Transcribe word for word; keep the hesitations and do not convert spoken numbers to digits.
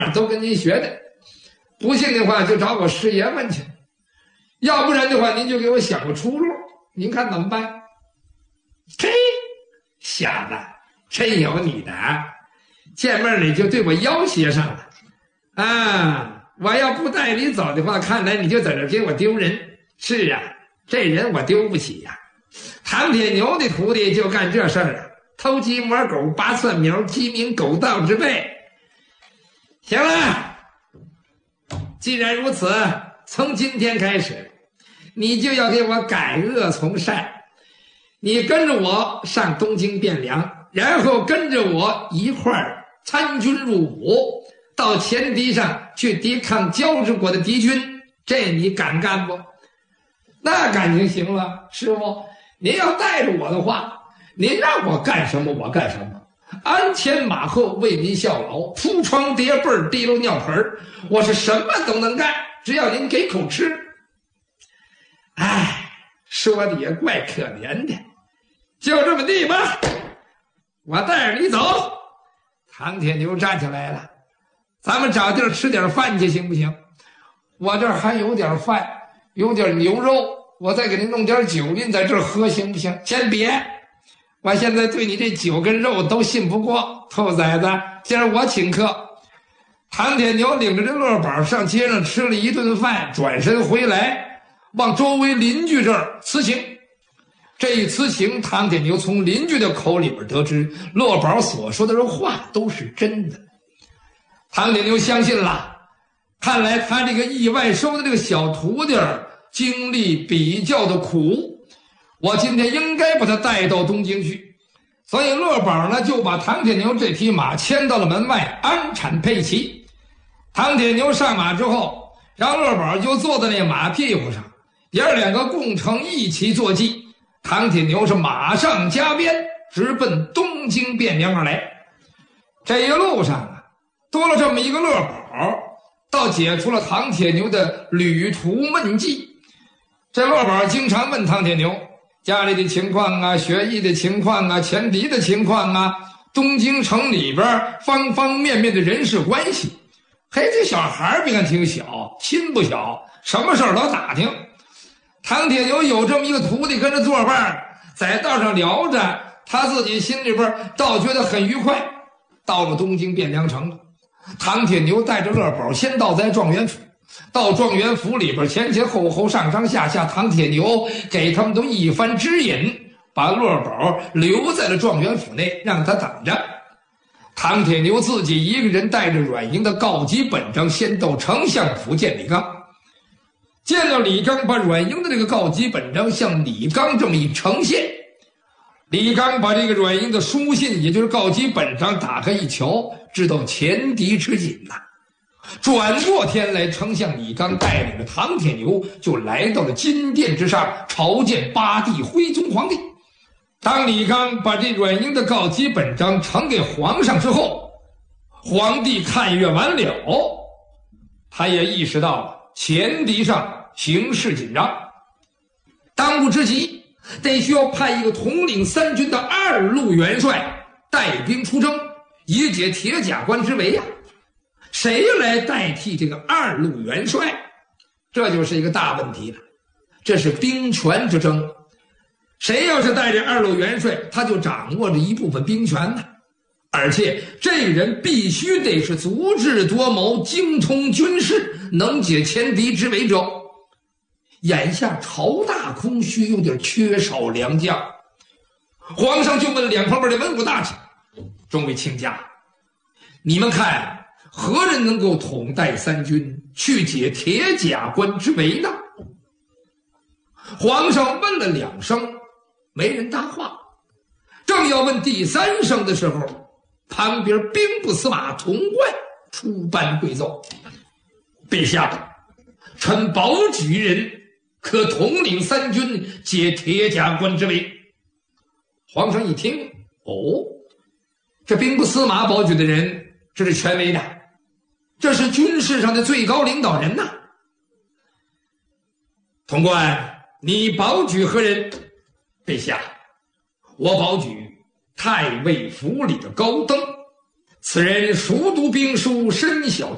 都跟您学的。不信的话，就找我师爷问去。要不然的话，您就给我想个出路，您看怎么办？嘿，小子，真有你的啊！见面你就对我要挟上了啊！我要不带你走的话，看来你就在这给我丢人。是啊，这人我丢不起呀、啊。唐铁牛的徒弟就干这事儿啊，偷鸡摸狗，拔蒜苗，鸡鸣狗盗之辈。行了，既然如此，从今天开始，你就要给我改恶从善。你跟着我上东京汴梁，然后跟着我一块儿参军入伍，到前敌上去抵抗交趾国的敌军，这你敢干不？那感情行了，师傅，您要带着我的话，您让我干什么我干什么，鞍前马后为您效劳，铺床叠被儿提溜尿盆儿，我是什么都能干，只要您给口吃。哎，说的也怪可怜的，就这么地吧，我带着你走。唐铁牛站起来了，咱们找地儿吃点饭去行不行？我这儿还有点饭，有点牛肉，我再给您弄点酒，您在这儿喝行不行？先别，我现在对你这酒跟肉都信不过。兔崽子，今儿我请客。唐铁牛领着这乐宝上街上吃了一顿饭，转身回来，往周围邻居这儿辞行。这一辞行，唐铁牛从邻居的口里边得知，乐宝所说的这话都是真的。唐铁牛相信了，看来他这个意外收的这个小徒弟经历比较的苦，我今天应该把他带到东京去。所以乐宝呢就把唐铁牛这匹马牵到了门外，安产配齐。唐铁牛上马之后，让乐宝就坐在那马屁股上，爷儿两个共乘一起坐骑。唐铁牛是马上加鞭，直奔东京汴梁而来。这一路上啊，多了这么一个乐宝，倒解除了唐铁牛的旅途闷迹。这乐宝经常问唐铁牛家里的情况啊，学艺的情况啊，前敌的情况啊，东京城里边方方面面的人事关系。嘿，这小孩别看挺小，心不小，什么事儿都打听。唐铁牛有这么一个徒弟跟着作伴，在道上聊着，他自己心里边倒觉得很愉快。到了东京汴梁城了，唐铁牛带着乐宝先到在状元府，到状元府里边前前后后上上下下，唐铁牛给他们都一番指引，把乐宝留在了状元府内，让他等着。唐铁牛自己一个人带着软银的告急本章，先到丞相府见李纲。见到李纲，把阮英的这个告急本章向李纲这么一呈现，李纲把这个阮英的书信，也就是告急本章打开一瞧，知道前敌吃紧了。转过天来，丞相李纲带领着唐铁牛就来到了金殿之上，朝见八帝徽宗皇帝。当李纲把这阮英的告急本章呈给皇上之后，皇帝看阅完了，他也意识到了前敌上形势紧张，当务之急得需要派一个统领三军的二路元帅带兵出征，以解铁甲关之围呀、啊。谁来代替这个二路元帅？这就是一个大问题了。这是兵权之争，谁要是带着二路元帅，他就掌握着一部分兵权呢。而且这个人必须得是足智多谋、精通军事、能解前敌之围者。眼下朝大空虚，有点缺少良将。皇上就问两旁边的文武大臣：“众位卿家，你们看何人能够统带三军，去解铁甲关之围呢？”皇上问了两声，没人答话。正要问第三声的时候，旁边兵部司马童贯出班跪奏：“陛下，臣保举人可统领三军，解铁甲关之围。”皇上一听，哦，这兵部司马保举的人，这是权威的，这是军事上的最高领导人呐。童贯，你保举何人？陛下，我保举太尉府里的高登，此人熟读兵书，身晓